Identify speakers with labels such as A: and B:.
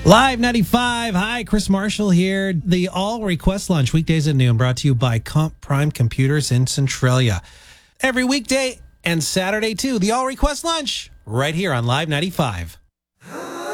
A: Live 95. Hi, Chris Marshall here. The All Request Lunch, weekdays at noon, brought to you by Comp Prime Computers in Centralia. Every weekday and Saturday, too. The All Request Lunch, right here on Live 95.